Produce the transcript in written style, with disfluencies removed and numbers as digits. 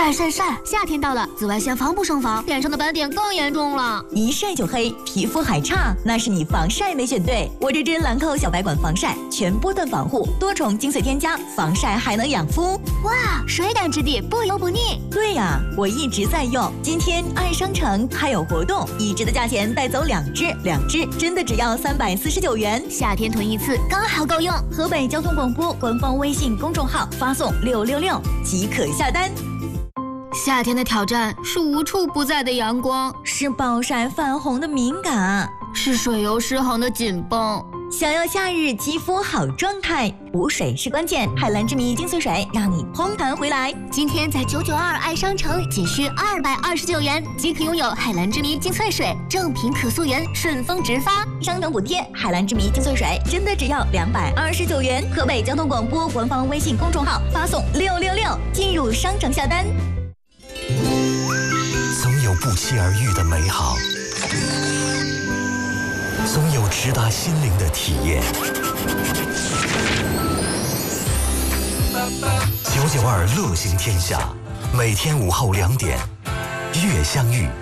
晒！夏天到了，紫外线防不胜防，脸上的斑点更严重了。 一晒就黑，皮肤还差，那是你防晒没选对。我这支兰蔻小白管防晒，全波段防护，多重精粹添加，防晒还能养肤。 哇，水感质地，不油不腻。 对呀，我一直在用。今天爱商城还有活动，1支的价钱带走2支，2支真的只要349元。 夏天囤一次刚好够用。 河北交通广播官方微信公众号发送666即可下单。 夏天的挑战是无处不在的阳光， 是暴晒泛红的敏感， 是水油失衡的紧绷。 想要夏日肌肤好状态，补水是关键。海蓝之谜精粹水让你嘭弹回来。 今天在992爱商城仅需229元即可拥有海蓝之谜精粹水，正品可溯源，顺丰直发， 商城补贴。海蓝之谜精粹水真的只要229元。河北交通广播官方微信公众号发送666进入商城下单。 总有不期而遇的美好，总有直达心灵的体验。992乐行天下，每天午后2点，乐相遇。